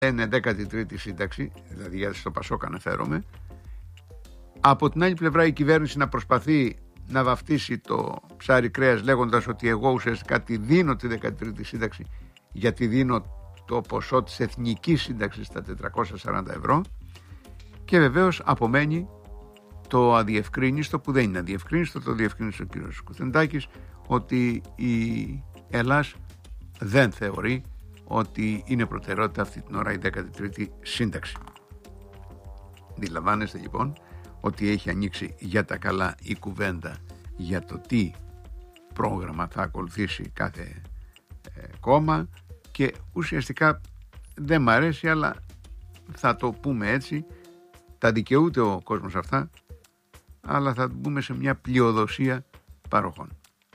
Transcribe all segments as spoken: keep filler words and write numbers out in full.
είναι δέκατη τρίτη σύνταξη, δηλαδή για στο Πασόκ αναφέρομαι. Από την άλλη πλευρά η κυβέρνηση να προσπαθεί να βαφτίσει το ψάρι κρέας λέγοντας ότι εγώ ουσιαστικά τη δίνω τη δέκατη τρίτη σύνταξη γιατί δίνω το ποσό της εθνικής σύνταξης στα τετρακόσια σαράντα ευρώ, και βεβαίως απομένει το αδιευκρίνιστο, που δεν είναι αδιευκρίνιστο, το διευκρίνησε ο κ. Κουθεντάκης, ότι η Ελλάς δεν θεωρεί ότι είναι προτεραιότητα αυτή την ώρα η δέκατη τρίτη σύνταξη. Αντιλαμβάνεστε λοιπόν ότι έχει ανοίξει για τα καλά η κουβέντα για το τι πρόγραμμα θα ακολουθήσει κάθε ε, κόμμα, και ουσιαστικά δεν μ' αρέσει, αλλά θα το πούμε έτσι, τα δικαιούται ο κόσμος αυτά, αλλά θα μπούμε σε μια πλειοδοσία παροχών.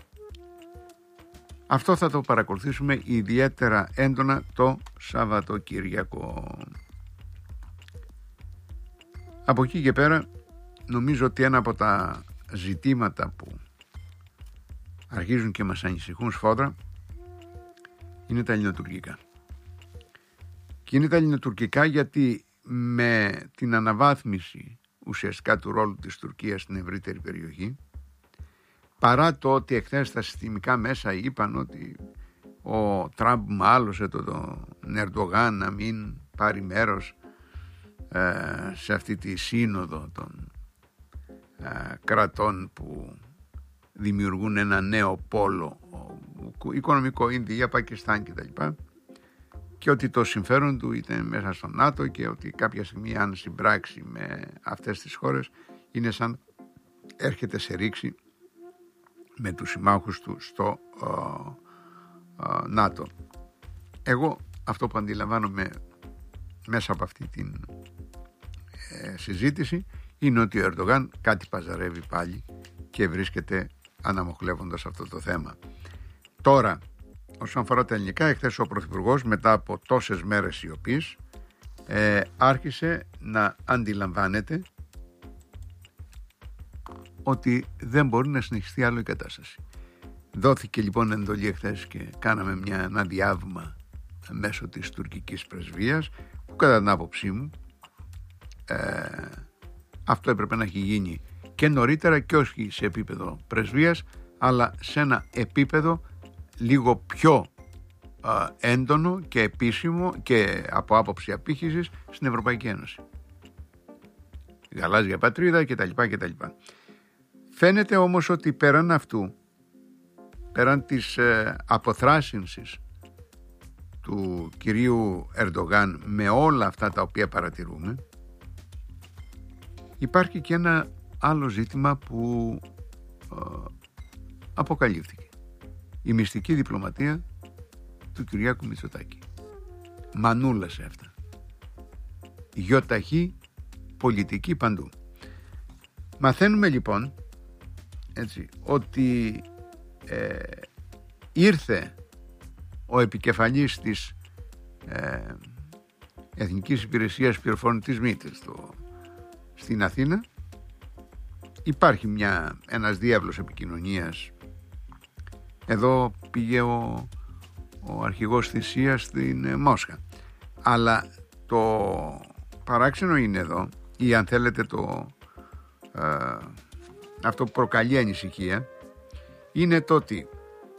Αυτό θα το παρακολουθήσουμε ιδιαίτερα έντονα το Σαββατοκύριακο. Από εκεί και πέρα νομίζω ότι ένα από τα ζητήματα που αρχίζουν και μας ανησυχούν σφόδρα είναι τα ελληνοτουρκικά. Και είναι τα ελληνοτουρκικά γιατί με την αναβάθμιση ουσιαστικά του ρόλου της Τουρκίας στην ευρύτερη περιοχή, παρά το ότι εχθές τα συστημικά μέσα είπαν ότι ο Τραμπ μάλωσε τον το Ερντογάν να μην πάρει μέρος ε, σε αυτή τη σύνοδο των ε, κρατών που δημιουργούν ένα νέο πόλο οικονομικό, Ινδία, Πακιστάν κτλ. Και ότι το συμφέρον του ήταν μέσα στο ΝΑΤΟ και ότι κάποια στιγμή αν συμπράξει με αυτές τις χώρες είναι σαν έρχεται σε ρήξη με τους συμμάχους του στο uh, uh, ΝΑΤΟ. Εγώ αυτό που αντιλαμβάνομαι μέσα από αυτή την ε, συζήτηση είναι ότι ο Ερντογάν κάτι παζαρεύει πάλι και βρίσκεται αναμοχλεύοντας αυτό το θέμα. Τώρα, όσον αφορά τα ελληνικά, εχθές ο Πρωθυπουργός μετά από τόσες μέρες σιωπής ε, άρχισε να αντιλαμβάνεται ότι δεν μπορεί να συνεχιστεί άλλο η κατάσταση. Δόθηκε λοιπόν εντολή εχθές και κάναμε μια, ένα διάβημα μέσω της τουρκικής πρεσβείας, που κατά την άποψή μου ε, αυτό έπρεπε να έχει γίνει και νωρίτερα, και όχι σε επίπεδο πρεσβείας, αλλά σε ένα επίπεδο λίγο πιο α, έντονο και επίσημο και από άποψη απήχησης στην Ευρωπαϊκή Ένωση. Γαλάζια πατρίδα κτλ. κτλ. Φαίνεται όμως ότι πέραν αυτού, πέραν της ε, αποθράσινσης του κυρίου Ερντογάν με όλα αυτά τα οποία παρατηρούμε, υπάρχει και ένα άλλο ζήτημα που ε, αποκαλύφθηκε. Η μυστική διπλωματία του Κυριάκου Μητσοτάκη. Μανούλα σε αυτά. Γιοταχή πολιτική παντού. Μαθαίνουμε λοιπόν έτσι, ότι ε, ήρθε ο επικεφαλής της ε, Εθνικής Υπηρεσίας Πληροφοριών της ΜΗΤΕΣ στο, στην Αθήνα. Υπάρχει μια, ένας διάβλος επικοινωνίας. Εδώ πήγε ο, ο αρχηγός θυσίας στην ε, Μόσχα. Αλλά το παράξενο είναι εδώ, ή αν θέλετε το ε, αυτό που προκαλεί ανησυχία, είναι το ότι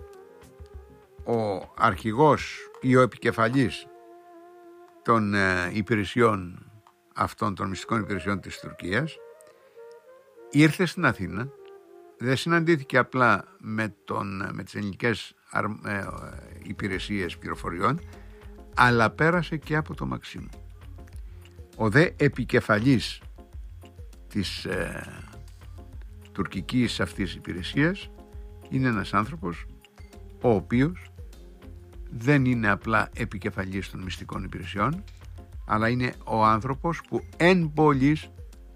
ο αρχηγός ή ο επικεφαλής των ε, υπηρεσιών αυτών, των μυστικών υπηρεσιών της Τουρκίας, ήρθε στην Αθήνα, δεν συναντήθηκε απλά με, τον, με τις ελληνικές ε, υπηρεσίες πληροφοριών, αλλά πέρασε και από το Μαξίμου. Ο δε επικεφαλής της ε, τουρκικής αυτής υπηρεσίας είναι ένας άνθρωπος ο οποίος δεν είναι απλά επικεφαλής των μυστικών υπηρεσιών, αλλά είναι ο άνθρωπος που εν πολλοίς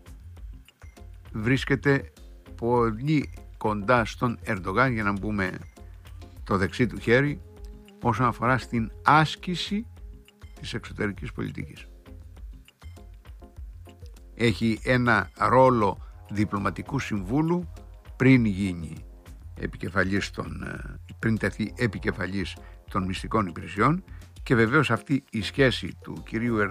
βρίσκεται πολύ κοντά στον Ερντογάν, για να πούμε το δεξί του χέρι, όσον αφορά στην άσκηση της εξωτερικής πολιτικής. Έχει ένα ρόλο διπλωματικού συμβούλου πριν γίνει επικεφαλής των, πριν τεθεί επικεφαλής των μυστικών υπηρεσιών, Και βεβαίως αυτή η σχέση του κυρίου